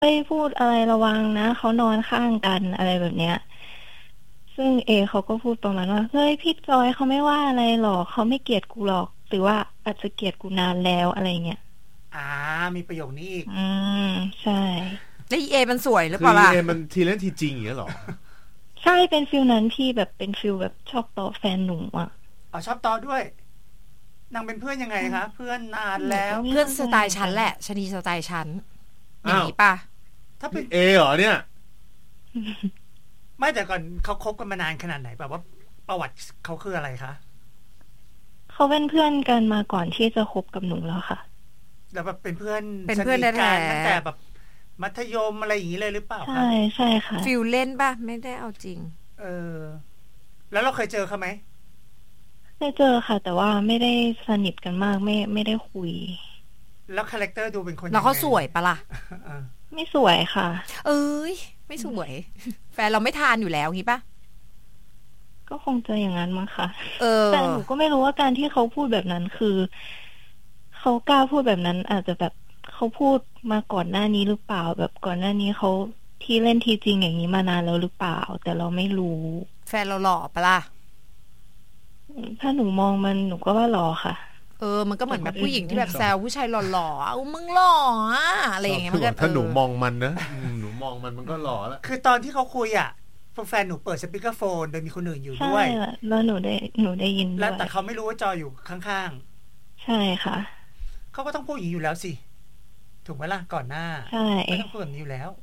เอ้ยพูดอะไรระวังนะเขานอนข้างกันอะไรแบบเนี้ยซึ่งเขาก็พูดประมาณว่าเฮ้ยพี่จอยเขาไม่ว่าอะไรหรอกเขาไม่เกลียดกูหรอกหรือว่าอาจจะเกลียดกูนานแล้วอะไรเงี้ยอ่ามีประโยคนี้อีกอืมใช่แล้วอีเอมันสวยหรือคือเปล่าล่ะมันทีเล่นทีจริงอย่างเงี้ยหรอใช่เป็นฟิลนั้นพี่แบบเป็นฟิลแบบชอบต่อแฟนหนุ่มอ่ะอ๋อชอบต่อด้วยนางเป็นเพื่อนยังไงคะเพื่อนนานแล้วเพื่อนสไตล์ฉันแหละชนีสไตล์ฉันอย่างนี้ป่ะถ้าเป็นเหรอเนี่ยไม่แต่ก่อนเขาคบกันมานานขนาดไหนแบบว่าประวัติเขาคืออะไรคะเขาเป็นเพื่อนกันมาก่อนที่จะคบกับหนูแล้วค่ะแล้วแบบเป็นเพื่อนแท้ตั้งแต่แบบมัธยมอะไรอย่างนี้เลยหรือเปล่าคะใช่ค่ะฟิลเล่นป่ะไม่ได้เอาจริงเออแล้วเราเคยเจอเขาไหมได้เจอค่ะแต่ว่าไม่ได้สนิทกันมากไม่ได้คุยแล้วคาแรคเตอร์ดูเป็นคนแล้วเขาสวยปะล่ะไม่สวยค่ะเอ้ยไม่สวยแฟนเราไม่ทานอยู่แล้วงี้ป่ะก็คงจะอย่างนั้นมั้งค่ะแต่หนูก็ไม่รู้ว่าการที่เขาพูดแบบนั้นคือเขากล้าพูดแบบนั้นอาจจะแบบเขาพูดมาก่อนหน้านี้หรือเปล่าแบบก่อนหน้านี้เขาที่เล่นทีจริงอย่างนี้มานานแล้วหรือเปล่าแต่เราไม่รู้แฟนเราหล่อปะล่ะถ้าหนูมองมันหนูก็ว่าหล่อค่ะมันก็เหมือนแบบผู้หญิงที่แบบแซวผู้ชายหล่อๆมึงหล่ออะไรอย่างเงี้ยมันก็ถ้าหนูมองมันนะหนูมองมันก็หล่อแล้วคือตอนที่เขาคุยอ่ะแฟนหนูเปิดสปีกเกอร์โฟนโดยมีคนอื่นอยู่ด้วยใช่แล้วหนูได้ยินด้วยแล้วแต่เขาไม่รู้ว่าจออยู่ข้างๆใช่ค่ะเขาก็ต้องพูดอย่างนี้อยู่แล้วสิถูกไหมล่ะก่อนหน้าใช่ไม่ต้องพูดแบบนี้อยู่แล้ว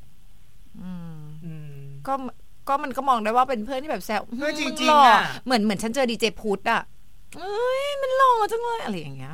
ก็มันก็มองได้ว่าเป็นเพื่อนที่แบบแซวจริงๆอ่ะเหมือนฉันเจอดีเจพุทธอ่ะเอ้ยมันหล่อจังเลยอะไรอย่างเงี้ย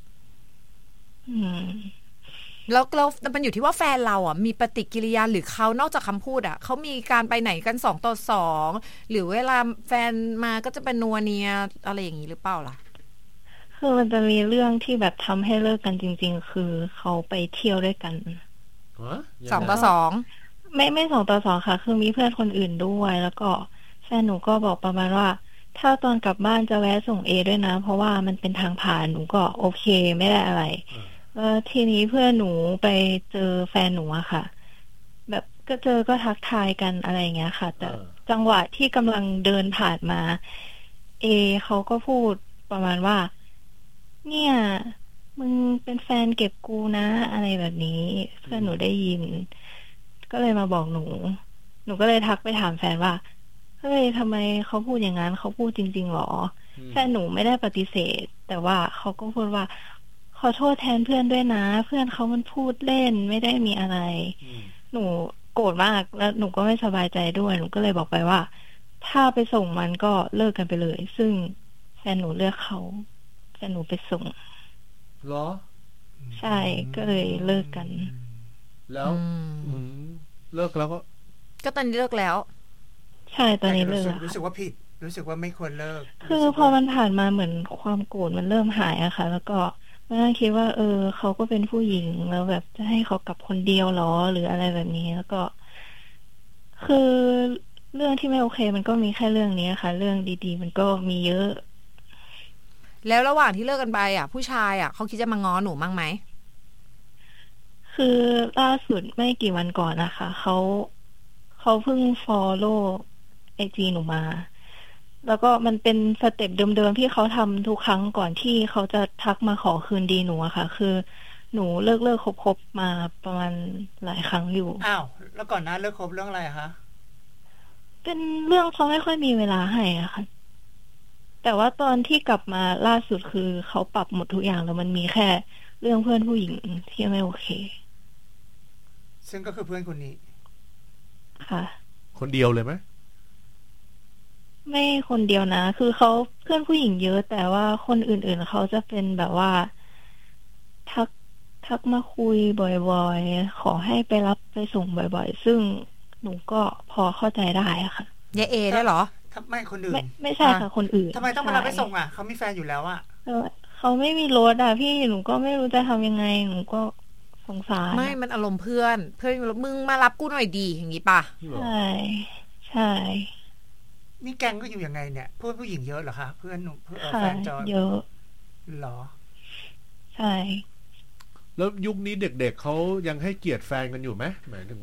แล้วมันอยู่ที่ว่าแฟนเราอ่ะมีปฏิกิริยาหรือเขานอกจากคำพูดอ่ะเขามีการไปไหนกัน2 ต่อ 2หรือเวลาแฟนมาก็จะเป็นนัวเนียอะไรอย่างนี้หรือเปล่าล่ะคือมันจะมีเรื่องที่แบบทำให้เลิกกันจริงๆคือเขาไปเที่ยวด้วยกัน 2 ต่อ 2 ไม่2 ต่อ 2ค่ะคือมีเพื่อนคนอื่นด้วยแล้วก็แฟนหนูก็บอกประมาณว่าถ้าตอนกลับบ้านจะแวะส่งด้วยนะเพราะว่ามันเป็นทางผ่านหนูก็โอเคไม่ได้อะไรแล้วทีนี้เพื่อนหนูไปเจอแฟนหนูอะค่ะแบบก็เจอก็ทักทายกันอะไรเงี้ยค่ะแต่จังหวะที่กำลังเดินผ่านมาเขาก็พูดประมาณว่าเนี่ยมึงเป็นแฟนเก็บกูนะอะไรแบบนี้เพื่อนหนูได้ยินก็เลยมาบอกหนูก็เลยทักไปถามแฟนว่าเฮ้ยทำไมเขาพูดอย่างนั้นเขาพูดจริงๆหรอแฟนหนูไม่ได้ปฏิเสธแต่ว่าเขาก็พูดว่าขอโทษแทนเพื่อนด้วยนะเพื่อนเขามันพูดเล่นไม่ได้มีอะไรหนูโกรธมากแล้วหนูก็ไม่สบายใจด้วยหนูก็เลยบอกไปว่าถ้าไปส่งมันก็เลิกกันไปเลยซึ่งแฟนหนูเลือกเขาแฟนหนูไปส่งเหรอใช่ก็เลยเลิกกันแล้วเลิกแล้วก็ตอนนี้เลิกแล้วใช่ตอนนี้เลิกรู้สึกว่าผิดรู้สึกว่าไม่ควรเลิกคือพอมันผ่านมาเหมือนความโกรธมันเริ่มหายอะค่ะแล้วก็มานั่งคิดว่าเขาก็เป็นผู้หญิงแล้วแบบจะให้เขากลับคนเดียวหรอหรืออะไรแบบนี้แล้วก็คือเรื่องที่ไม่โอเคมันก็มีแค่เรื่องนี้ค่ะเรื่องดีๆมันก็มีเยอะแล้วระหว่างที่เลิกกันไปอ่ะผู้ชายอ่ะเขาคิดจะมาง้อหนูมั้งไหมคือล่าสุดไม่กี่วันก่อนนะคะเขาเพิ่ง follow IG หนูมาแล้วก็มันเป็นสเต็ปเดิมๆที่เขาทำทุกครั้งก่อนที่เขาจะทักมาขอคืนดีหนูอะค่ะคือหนูเลิกคบมาประมาณหลายครั้งอยู่อ้าวแล้วก่อนหน้าเลิกคบเรื่องอะไรคะเป็นเรื่องเขาไม่ค่อยมีเวลาให้อะค่ะแต่ว่าตอนที่กลับมาล่าสุดคือเขาปรับหมดทุกอย่างแล้วมันมีแค่เรื่องเพื่อนผู้หญิงที่ไม่โอเคซึ่งก็คือเพื่อนคนนี้ค่ะคนเดียวเลยไหมไม่คนเดียวนะคือเขาเพื่อนผู้หญิงเยอะแต่ว่าคนอื่นๆเขาจะเป็นแบบว่าทักมาคุยบ่อยๆขอให้ไปรับไปส่งบ่อยๆซึ่งหนูก็พอเข้าใจได้อะค่ะยายเอได้เหรอทำไมคนอื่นไม่ใช่ค่ะคนอื่นทำไมต้องมารับไปส่งอ่ะเขามีแฟนอยู่แล้วอ่ะเขาไม่มีรถอ่ะพี่หนูก็ไม่รู้จะทำยังไงหนูก็สงสารไม่มันอารมณ์เพื่อนมึงมารับกูหน่อยดีอย่างงี้ป่ะใช่นี่แกงก็อยู่ยังไงเนี่ยเพื่อนผู้หญิงเยอะเหรอคะเพื่อนแฟนจอเยอะหรอใช่แล้วยุคนี้เด็กๆเขายังให้เกียรติแฟนกันอยู่ไหมหมายถึง